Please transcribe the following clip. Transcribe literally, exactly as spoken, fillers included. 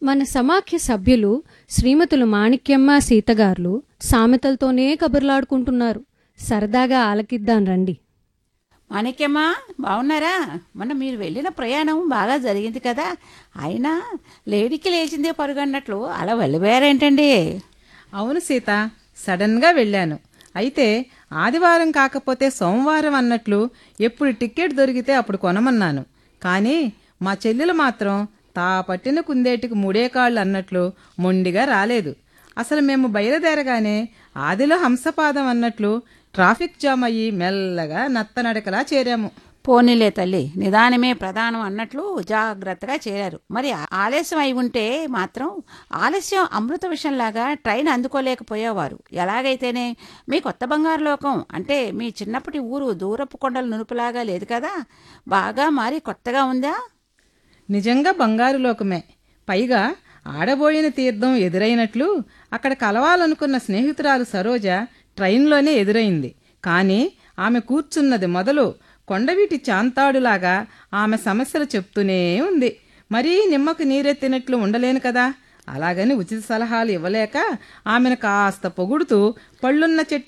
మన సమాఖ్య సభ్యులు శ్రీమతులు మాణిక్యమ్మ సీతగారులు సామెతలతోనే కబుర్లాడుకుంటున్నారు. సరదాగా ఆలకిద్దాం రండి. మాణిక్యమ్మ, బాగున్నారా? మొన్న మీరు వెళ్ళిన ప్రయాణం బాగా జరిగింది కదా, అయినా లేడీకి లేచిందే పరుగన్నట్లు అలా వెళ్ళిపోయారేంటండి? అవును సీత, సడన్గా వెళ్ళాను. అయితే ఆదివారం కాకపోతే సోమవారం అన్నట్లు ఎప్పుడు టికెట్ దొరికితే అప్పుడు కొనమన్నాను. కానీ మా చెల్లెలు మాత్రం తా పట్టిన కుందేటికి మూడే కాళ్ళు అన్నట్లు మొండిగా రాలేదు. అసలు మేము బయలుదేరగానే ఆదిలో హంసపాదం అన్నట్లు ట్రాఫిక్ జామ్ అయ్యి మెల్లగా నత్తనడకలా చేరాము. పోనీలే తల్లి, నిదానమే ప్రధానం అన్నట్లు జాగ్రత్తగా చేరారు. మరి ఆలస్యం అయి ఉంటే మాత్రం ఆలస్యం అమృత విషయంలాగా ట్రైన్ అందుకోలేకపోయేవారు. ఎలాగైతేనే మీ కొత్త బంగారు లోకం అంటే మీ చిన్నప్పటి ఊరు దూరపు కొండల నునుపులాగా లేదు కదా, బాగా మారి కొత్తగా ఉందా? నిజంగా బంగారు లోకమే. పైగా ఆడబోయిన తీర్థం ఎదురైనట్లు అక్కడ కలవాలనుకున్న స్నేహితురాలు సరోజ ట్రైన్లోనే ఎదురైంది. కానీ ఆమె కూర్చున్నది మొదలు కొండవీటి చాంతాడులాగా ఆమె సమస్యలు చెప్తూనే ఉంది. మరీ నిమ్మకు నీరెత్తినట్లు ఉండలేను కదా, అలాగని ఉచిత సలహాలు ఇవ్వలేక ఆమెను కాస్త పొగుడుతూ పళ్ళున్న చెట్టు